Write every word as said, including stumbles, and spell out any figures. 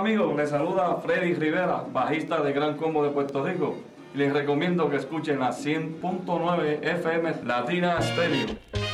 amigos, les saluda Freddy Rivera, bajista de Gran Combo de Puerto Rico. Les recomiendo que escuchen la cien punto nueve F M Latina Stereo.